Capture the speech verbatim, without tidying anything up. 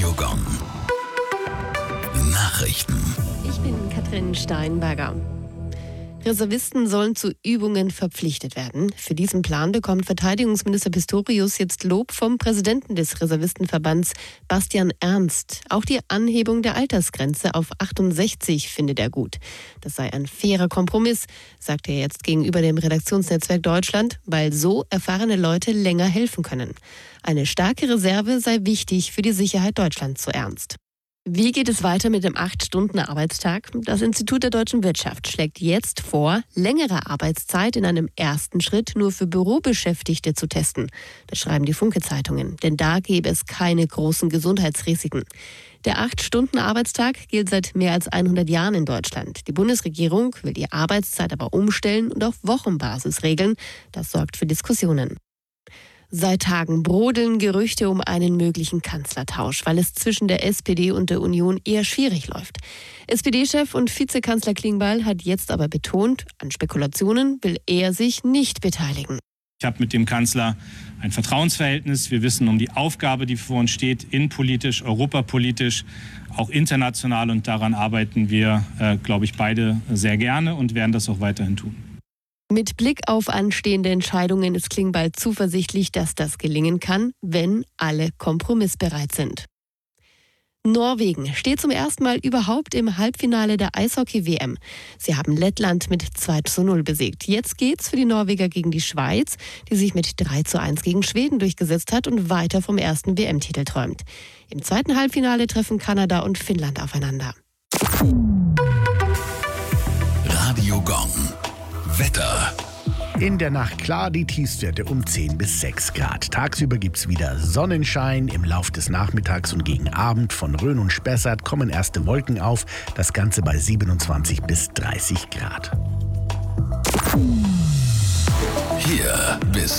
Radio Gong. Nachrichten. Ich bin Katrin Steinberger. Reservisten sollen zu Übungen verpflichtet werden. Für diesen Plan bekommt Verteidigungsminister Pistorius jetzt Lob vom Präsidenten des Reservistenverbands, Bastian Ernst. Auch die Anhebung der Altersgrenze auf achtundsechzig findet er gut. Das sei ein fairer Kompromiss, sagt er jetzt gegenüber dem Redaktionsnetzwerk Deutschland, weil so erfahrene Leute länger helfen können. Eine starke Reserve sei wichtig für die Sicherheit Deutschlands, so Ernst. Wie geht es weiter mit dem acht Stunden Arbeitstag? Das Institut der deutschen Wirtschaft schlägt jetzt vor, längere Arbeitszeit in einem ersten Schritt nur für Bürobeschäftigte zu testen. Das schreiben die Funke-Zeitungen, denn da gäbe es keine großen Gesundheitsrisiken. Der acht Stunden Arbeitstag gilt seit mehr als hundert Jahren in Deutschland. Die Bundesregierung will die Arbeitszeit aber umstellen und auf Wochenbasis regeln. Das sorgt für Diskussionen. Seit Tagen brodeln Gerüchte um einen möglichen Kanzlertausch, weil es zwischen der S P D und der Union eher schwierig läuft. S P D-Chef und Vizekanzler Klingbeil hat jetzt aber betont, an Spekulationen will er sich nicht beteiligen. Ich habe mit dem Kanzler ein Vertrauensverhältnis. Wir wissen um die Aufgabe, die vor uns steht, innenpolitisch, europapolitisch, auch international. Und daran arbeiten wir, äh, glaube ich, beide sehr gerne und werden das auch weiterhin tun. Mit Blick auf anstehende Entscheidungen ist Klingbeil zuversichtlich, dass das gelingen kann, wenn alle kompromissbereit sind. Norwegen steht zum ersten Mal überhaupt im Halbfinale der Eishockey-W M. Sie haben Lettland mit zwei zu null besiegt. Jetzt geht's für die Norweger gegen die Schweiz, die sich mit drei zu eins gegen Schweden durchgesetzt hat und weiter vom ersten W M-Titel träumt. Im zweiten Halbfinale treffen Kanada und Finnland aufeinander. Radio Gong. Wetter. In der Nacht klar, die Tiefstwerte um zehn bis sechs Grad. Tagsüber gibt's wieder Sonnenschein. Im Lauf des Nachmittags und gegen Abend von Rhön und Spessart kommen erste Wolken auf. Das Ganze bei siebenundzwanzig bis dreißig Grad. Hier bis